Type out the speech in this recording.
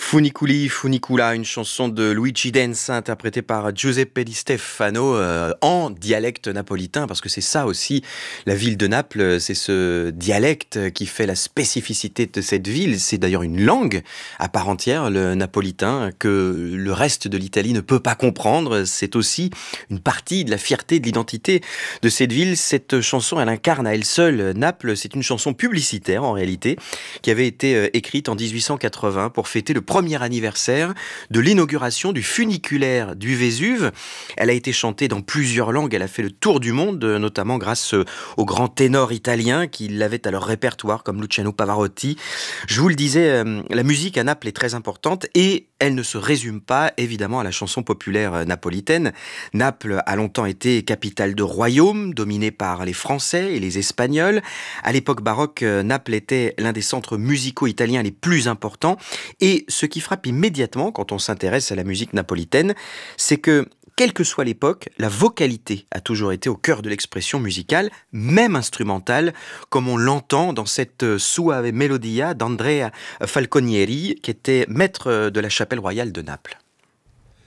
Funiculi Funicula, une chanson de Luigi Denza interprétée par Giuseppe Di Stefano en dialecte napolitain, parce que c'est ça aussi, la ville de Naples, c'est ce dialecte qui fait la spécificité de cette ville. C'est d'ailleurs une langue à part entière, le napolitain, que le reste de l'Italie ne peut pas comprendre. C'est aussi une partie de la fierté, de l'identité de cette ville. Cette chanson, elle incarne à elle seule Naples. C'est une chanson publicitaire en réalité, qui avait été écrite en 1880 pour fêter le premier anniversaire de l'inauguration du funiculaire du Vésuve. Elle a été chantée dans plusieurs langues, elle a fait le tour du monde, notamment grâce aux grands ténors italiens qui l'avaient à leur répertoire, comme Luciano Pavarotti. Je vous le disais, la musique à Naples est très importante et elle ne se résume pas évidemment à la chanson populaire napolitaine. Naples a longtemps été capitale de royaume, dominée par les Français et les Espagnols. À l'époque baroque, Naples était l'un des centres musicaux italiens les plus importants. Et ce qui frappe immédiatement quand on s'intéresse à la musique napolitaine, c'est que, quelle que soit l'époque, la vocalité a toujours été au cœur de l'expression musicale, même instrumentale, comme on l'entend dans cette Suave Melodia d'Andrea Falconieri, qui était maître de la chapelle royale de Naples.